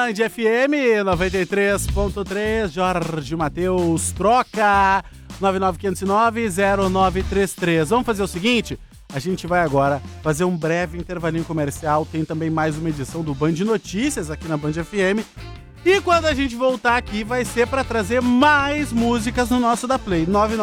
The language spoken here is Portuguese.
Band FM 93.3, Jorge Mateus, troca 99509-0933. Vamos fazer o seguinte, a gente vai agora fazer um breve intervalinho comercial, tem também mais uma edição do Band Notícias aqui na Band FM. E quando a gente voltar aqui vai ser para trazer mais músicas no nosso da Play,